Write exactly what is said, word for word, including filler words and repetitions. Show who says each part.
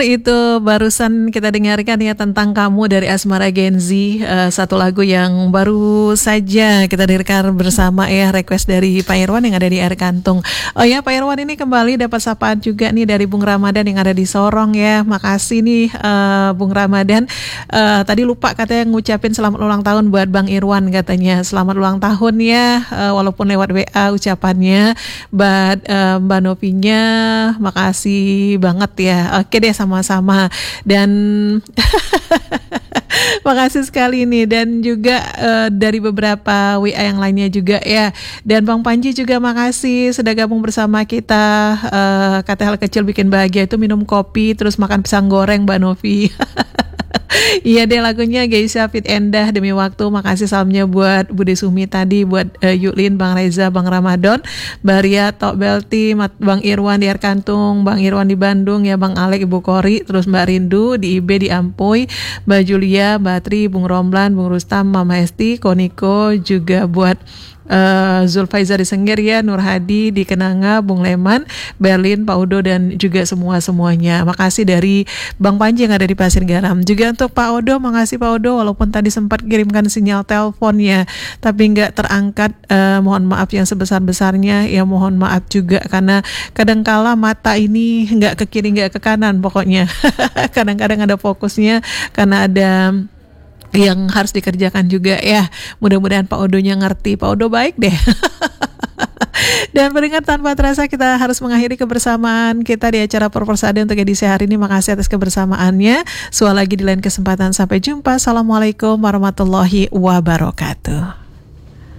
Speaker 1: Itu barusan kita dengarkan ya tentang kamu dari Asmara Genzi, uh, satu lagu yang baru saja kita dengarkan bersama ya, request dari Pak Irwan yang ada di Air Kantung. Oh ya, Pak Irwan ini kembali dapat sapaan juga nih dari Bung Ramadan yang ada di Sorong ya. Makasih nih uh, Bung Ramadan. Uh, tadi lupa katanya ngucapin selamat ulang tahun buat Bang Irwan katanya. Selamat ulang tahun ya, uh, walaupun lewat W A ucapannya. But, uh, Mbak Novinya makasih banget ya. Oke deh, sama-sama. Dan makasih sekali nih. Dan juga uh, dari beberapa W A yang lainnya juga ya. Dan Bang Panji juga makasih sudah gabung bersama kita. uh, Kata hal kecil bikin bahagia itu minum kopi terus makan pisang goreng Mbak Novi. Iya deh, lagunya Geisha Fit Endah Demi Waktu. Makasih salamnya buat Bude Sumi tadi, buat uh, Yuklin, Bang Reza, Bang Ramadan, Baria, Tok Belti, Mat, Bang Irwan di Air Kantung, Bang Irwan di Bandung ya, Bang Alek, Ibu Kori, terus Mbak Rindu di I B di Ampuy, Mbak Julia, Mbak Tri, Bung Romlan, Bung Rustam, Mama Esti, Koniko, juga buat Uh, Zulfaiza di Sengger ya, Nur Hadi di Kenanga, Bung Leman, Berlin, Pak Udo, dan juga semua-semuanya. Makasih dari Bang Panji yang ada di Pasir Garam. Juga untuk Pak Odo, makasih Pak Odo, walaupun tadi sempat kirimkan sinyal teleponnya tapi nggak terangkat. Uh, mohon maaf yang sebesar-besarnya ya, mohon maaf juga karena kadangkala mata ini nggak ke kiri nggak ke kanan pokoknya. Kadang-kadang ada fokusnya karena ada yang harus dikerjakan juga ya. Mudah-mudahan Pak Odonya ngerti. Pak Odo baik deh. Dan beringat tanpa terasa kita harus mengakhiri kebersamaan kita di acara Perpersada untuk edisi hari ini. Makasih atas kebersamaannya. Soal lagi di lain kesempatan. Sampai jumpa. Assalamualaikum warahmatullahi wabarakatuh.